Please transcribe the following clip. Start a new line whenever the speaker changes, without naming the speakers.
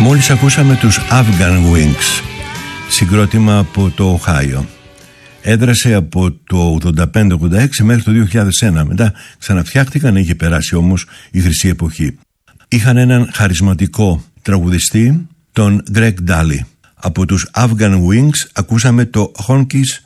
Μόλις ακούσαμε τους Afghan Wings, συγκρότημα από το Οχάιο. Έδρασε από το 85-86 μέχρι το 2001. Μετά ξαναφτιάχτηκαν, είχε περάσει όμως η χρυσή εποχή. Είχαν έναν χαρισματικό τραγουδιστή, τον Greg Daly. Από τους Afghan Wings ακούσαμε το Honkies